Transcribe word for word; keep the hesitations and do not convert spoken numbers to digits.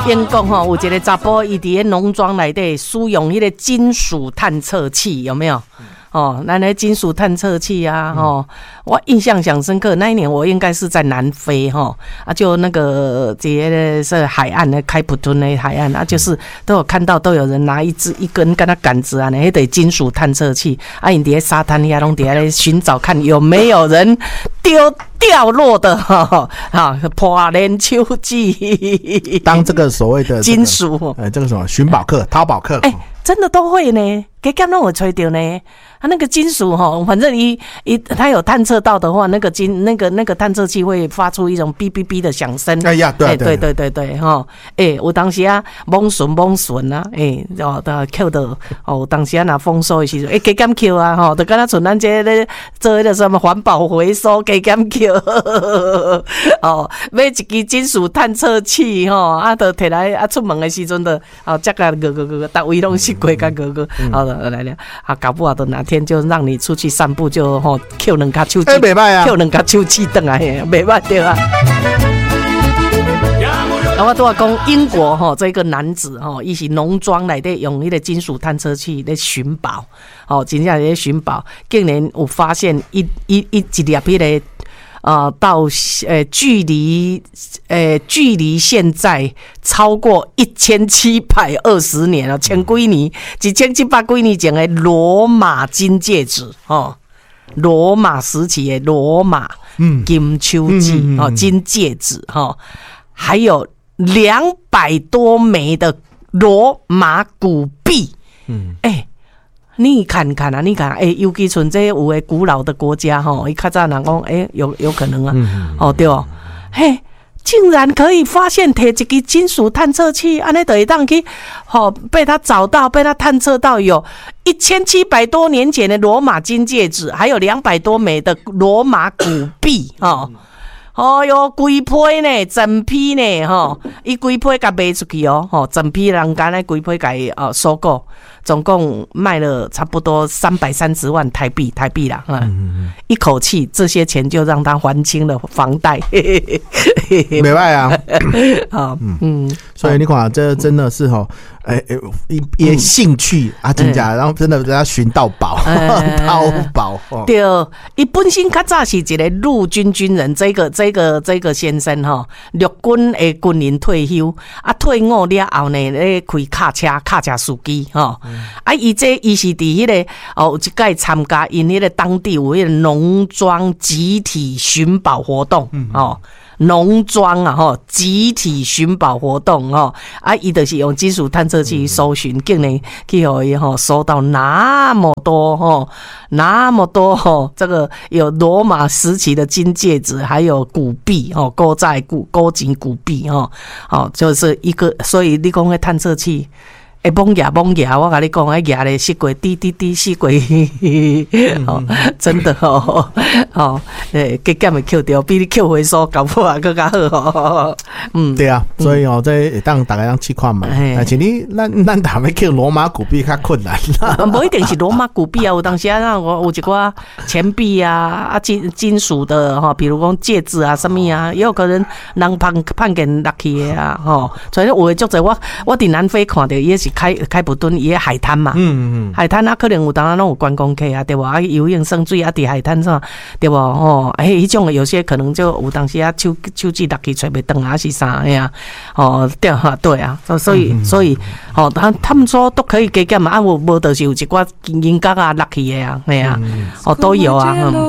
英国吼有一个查甫，伊伫个农庄内底使用迄个金属探测器，有没有？哦，那那金属探测器啊，哦，我印象很深刻。那一年我应该是在南非哈，啊，就那个这些是海岸的开普敦的海岸啊，就是都有看到都有人拿一支一根跟他杆子啊，那得金属探测器啊，你在沙滩呀，拢底下来寻找看有没有人丢掉落的哈啊破烂秋季。 当这个所谓的、这个、 金属， 呃，这个什么寻宝客、淘宝客， 哎、欸，真的都会呢，给干那我吹掉呢。它那个金属哈，反正一一它有探测到的话，那个金那个那个探测器会发出一种哔哔哔的响声。 哎呀，对、啊、 对对对对哈，哎、欸，我当时啊懵顺懵顺啊，哎、欸，哦，的 Q 的哦，当时啊拿丰收的时候，哎、欸，给减 Q 啊哈，就跟他像咱这咧做迄个什么环保回收给减 Q， 哦，买一支金属探测器吼，啊，就摕来啊出门的时阵的，哦，这个个个个，逐位拢是过个个个，好的来了，啊，搞不好的哪天就让你出去散步，就吼 Q 两卡手机， 哎，袂歹啊 ，Q 两卡手机转来，袂歹对啊。啊，我都要讲英国吼，这个男子吼，伊是农庄内底用迄个金属探测器咧寻宝，哦，真正咧寻宝，竟然有发现一一一一粒迄个。呃，到呃距离呃距离现在超过一千七百二十年了，前几年一千七百几年前的罗马金戒指哦，罗马时期的罗马金秋季哦金戒指哈，还有两百多枚的罗马古币，嗯，哎、欸。你看看啊，你看，哎、欸，尤其像这有的古老的国家吼，伊较早人讲，哎、欸，有有可能啊，嗯、哦对哦，嘿，竟然可以发现摕一支金属探测器，安尼就会当去，吼、哦，被他找到，被他探测到有一千七百多年前的罗马金戒指，还有两百多枚的罗马古币，哦。哦哟，规批呢，整批呢，吼，伊规批甲卖出去哦，吼，整批人家呢规批甲伊哦收购，总共卖了差不多三百三十万台币，台币啦，嗯，嗯一口气这些钱就让他还清了房贷， 没歹啊， 啊，嗯， 所以你看，这真的是吼，哎、欸，一一些兴趣、嗯、啊，真假，然后真的人家寻到宝，淘宝， 对，伊本身较早是一个陆军军人，这个这个这个先生吼，陆军的军人退休，啊，退伍了后呢，咧开卡车，卡车司机吼，嗯、啊，伊这伊是伫迄、那个哦，有一届参加因迄个当地有迄个农庄集体寻宝活动，嗯、哦。农庄啊，吼，集体寻宝活动哦，啊，伊就是用金属探测器搜寻，竟然去互伊吼收到那么多吼，那么多吼，这个有罗马时期的金戒指，还有古币哦，古在古古钱古币哦，哦，就是一个，所以你讲的探测器。会蒙牙蒙牙，我跟你讲，迄牙咧死过，滴滴滴死过，哦，真的哦，哦，诶，加减会扣掉，比你扣回收搞不好更加好哦。嗯， 对啊，所以哦，这会当大家当去看嘛。但是你咱咱台要扣罗马古币较困难啦。 无一定是罗马古币啊，有当时啊，有有一寡钱币啊，啊金金属的哈，比如讲戒指啊，什么啊，也有可能人判判给落去的啊，吼。所以有的足侪我我伫南非看到也是。开开普敦伊个海滩嘛，嗯嗯海滩啊，可能有当然拢有观光客啊，对无啊，游泳生水啊，伫海滩上，对无吼，哎，迄种有些可能就有当时啊，手手机落去揣袂转啊，是啥呀？哦，对啊，对啊，所以所以，哦，他他们说都可以加减嘛，啊，无无就是有一寡银角啊落去的啊，系啊，哦，都有啊。嗯